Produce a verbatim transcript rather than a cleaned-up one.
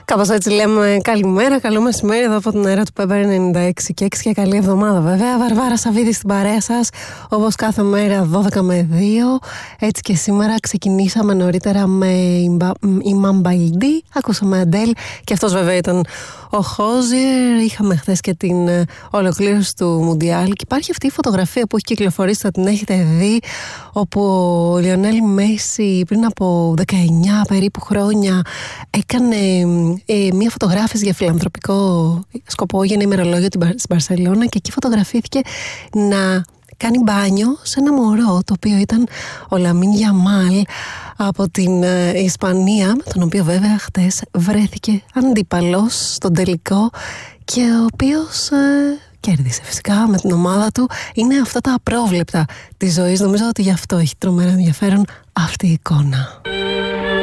Κάπως έτσι λέμε καλημέρα, καλό μεσημέρι εδώ από την αέρα του Πέμπερ ενενήντα έξι και έξι και καλή εβδομάδα βέβαια. Βαρβάρα Σαββίδη στην παρέα σας, όπως κάθε μέρα δώδεκα με δύο. Έτσι και σήμερα ξεκινήσαμε νωρίτερα με η Μαμπαϊλντή, ακούσαμε Αντέλ και αυτός βέβαια ήταν ο Χόζιερ. Είχαμε χθες και την ολοκλήρωση του Μουντιάλ και υπάρχει αυτή η φωτογραφία που έχει κυκλοφορήσει, θα την έχετε δει, όπου ο Λιονέλ Μέση πριν από δεκαεννιά περίπου χρόνια έκανε ε, μία φωτογράφηση για φιλανθρωπικό σκοπό για ένα ημερολόγιο στην Μπαρσελόνα και εκεί φωτογραφήθηκε να κάνει μπάνιο σε ένα μωρό, το οποίο ήταν ο Λαμίν Γιαμάλ από την ε, Ισπανία, με τον οποίο βέβαια χτες βρέθηκε αντίπαλος στον τελικό και ο οποίος ε, κέρδισε φυσικά με την ομάδα του. Είναι αυτά τα απρόβλεπτα της ζωής, νομίζω ότι γι' αυτό έχει τρομερό ενδιαφέρον αυτή η εικόνα.